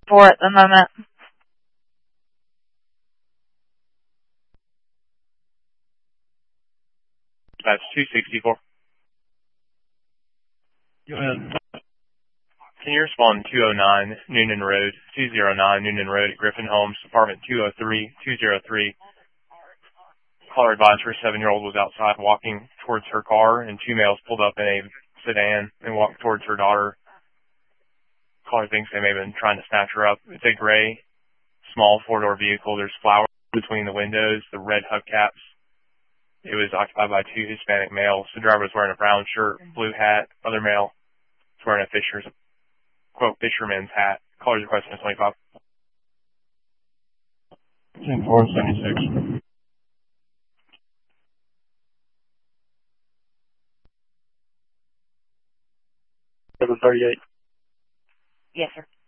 4 at the moment. That's 264. Go ahead. Can you respond 209 Noonan Road, 209 Noonan Road at Griffin Homes, apartment 203. Caller advised her 7-year-old was outside walking towards her car, and 2 males pulled up in a sedan and walked towards her daughter. Caller thinks they may have been trying to snatch her up. It's a gray, small 4-door vehicle. There's flowers between the windows, the red hubcaps. It was occupied by 2 Hispanic males. The driver was wearing a brown shirt, blue hat. Other male was wearing a fisherman's hat. Caller's requesting a 25. 10-4-76. 38. Yes, sir.